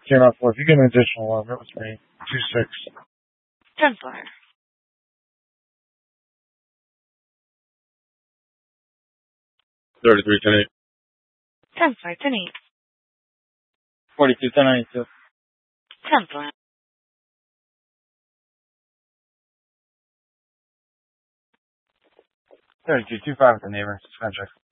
Came out 4. If you get an additional one, it was me. 2-6. 10-4. 33, 10-8. 10-4, 10-8. 42, 10-92. 10-4. 32, 2-5 with the neighbor. Suspension.